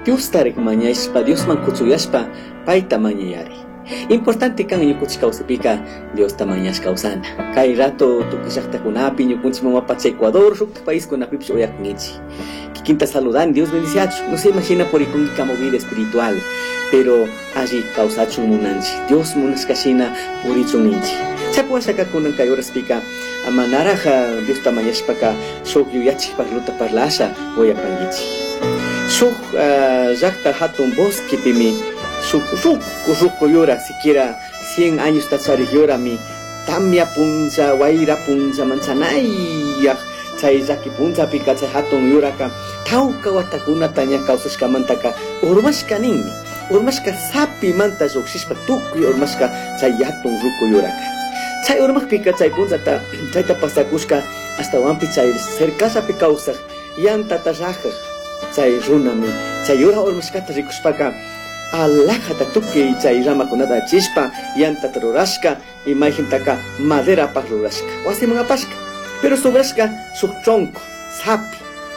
Dios tarek mañashpa, Dios man kutsuyashpa, paita mañayari. Importante kan ñukuchis kawsapika Dios tamañas kawsana. Kay rato tukishakta kunapi ñukunchis mamapacha Ecuador, shukta país kunapipish oyakungichi. Kikinta saludan, Dios bendiciachu. No se imagina por ikunka movida espiritual, pero allí kawsachu munanchi. Dios munaskashina purichunginchi. Chapuashaka kunan kay horas pika amanaraja Dios tamañashpaka shuk yuyachik parluta parlasha oyapangichi. Shuk llaqta hatun bosque pimi Ruco llora, siquiera 100 años tachari llora mi tamia punza, guaira punza, manzanaya, chay yaki punza pika chay hatun lloraka, tauka watakuna tanya kausashka mantaka, urmashka ninmi, urmashka sapi manta yoxishpa tukuy urmashka chay hatun ruco lloraka. Chay urmak pika chay punza ta, chay tapasakushka, hasta wampi chay cercasa pika usaj, yanta tajaja, chay runami, chay llora urmashkata rikushpaka, alajata tuki chay ramakunata chispa yanta rurashka imagen madera pa rurashka wasimangapashka pero sobrashka su tronco sapi.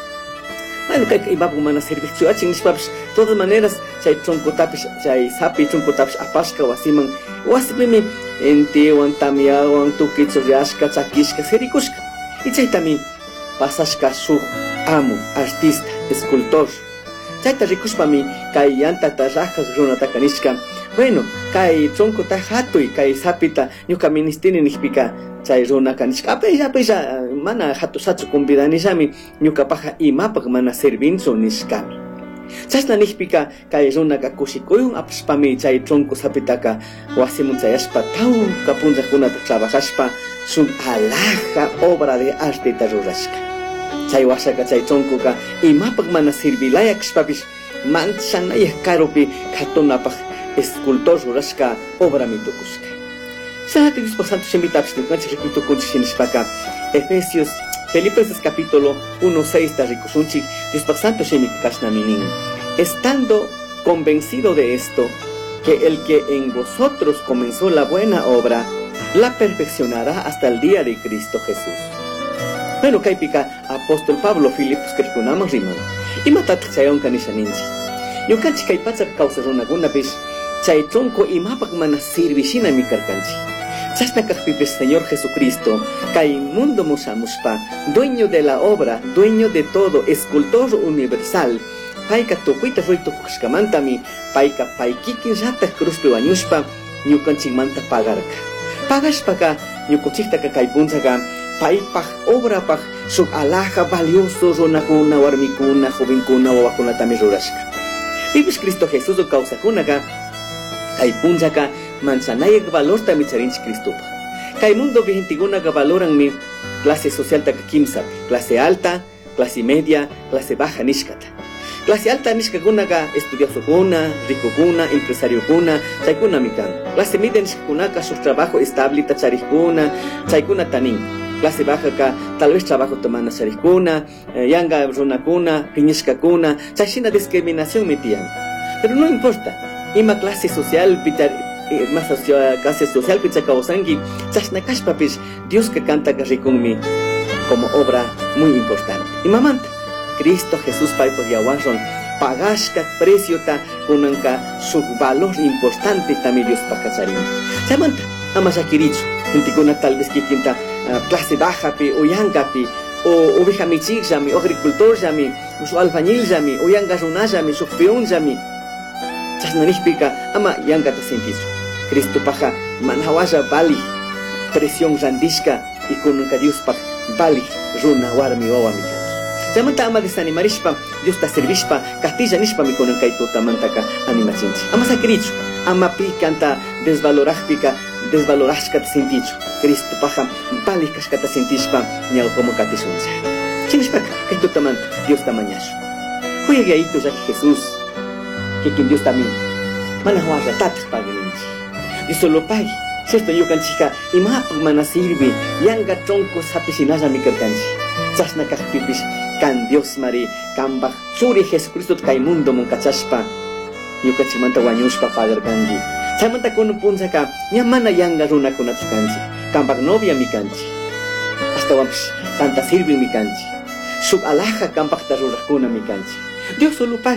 Bueno, que ibabu mana servicio achin nispapish todas maneras chay tronco tapish chay sapi tronco tapish apashka wasimimi entiwan tamiawan tuki churashka chakishka serikushka y chay tami pasashka su amo artista escultor. Chayta rikushpami kay yanta rajas runata kanishka. Bueno, kay tronco ta hatuy kay sapita ñuka ministini nishpika chay runa kanishka. Apella mana hatusatsu convidanishami ñuka paja imapak mana servinso nishkami. Chasna nishpika kay runaka kushikuyun apashpami chay tronco sapitaka wasimun chayashpa tawka punjakunata trabajashpa sub alaja obra de arte ta rurashka. Chay washaka chay troncoka imapak mana sirvilaya kashpapish manchanaya karupi katunapaj escultor rurashka obra mitukushka. Sanati Dios Santo shemitapish nukanchik rikutukunchik shinishpaka Efesios Filipenses capítulo 1:6 ta rikushunchik Dios Santo shemikashna estando convencido de esto, que el que en vosotros comenzó la buena obra la perfeccionará hasta el día de Cristo Jesús. Bueno, kaipika apóstol Pablo Filipos kerkunamos rimon. Y matatak chayon kanishaninchi. Yo kanchi kaipatsak kausarunaguna bish chay tronco imapak mana sirvishina mi karkanchi. Chasna kakpipis Señor Jesucristo, kay mundo musamuspa, dueño de la obra, dueño de todo, escultor universal. Paika tukuita ruito kushkamantami, paika paikikin rata cruzpe wañushpa, ñukanchik manta pagarka. Pagashpaka, ñukuchiktaka kay punzaka, paipaj obrapaj sub alaja valioso runakuna warmikuna jovenkuna wawakuna tami rurashka. Pipis Cristo Jesús o kawsakunaka kay punzaka manzanayak valor tami charinchi Cristopa. Kay mundo vigentiguna valoran mi clase social taka kimsa, clase alta, clase media, clase baja nishkata. Clase alta nishkakunaka estudiosokuna, ricokuna, empresariokuna, chaykuna mikan. Clase media nishkakunaka su trabajo estable tacharikuna, chaykuna tanin. Clase baja ka tal vez trabajo tomana charikuna, yanga runakuna, piñishkakuna, chayshina discriminación metian. Pero no importa, ima clase social más clase social pichakawsangi, chashnakashpapish Dios que canta rikunmi como obra muy importante. Y mamanta Cristo Jesús paipo yawaron pagashka precio ta kunanka su valor importante también Dios pakacharin. Chamanta amasakirichu intikuna tal vez kikinta clase baja pi o yanga pi o oveja michig jami o agricultor jami o su albañil jami o yanga runa jami su peón jami chasnanishpika ama yanga ta sentichu Cristo paja manhawasha bali presión randishka y kunanka Dios pak bali runa warmi wawamika. Chamanta ama desanimarishpa, Dios ta servishpa, castilla nishpa mi konan kaito tamantaka animachinchi. Ama sakirichu, ama pikanta desvalorajpika, desvalorashka ta sintichu. Cristo paja, bali kashka ta sintishpa, nyau como katisuncha. Chinishpaka, kaito tamanta, Dios tamañasho. Juegue ahí tu yaki Jesús, que quien Dios también, manahuasha tatas paganinchi. Dios solo pague, si esto yo canchica, y mapak mana sirvi, yanga tronco sapisinaya mi karkanchi. Chasna kakpipis, kan Dios mari kambak suri Jesucristo kay mundo mong kachashpa yukachimanta wanyushpa pagar kanji chamanta kuno punzaka nyamana yanga runa kunatsu kanji kambak novia mi kanji hasta wamps tanta sirvi mi kanji sub alaja kambak tarurakuna mi kanji Dios solo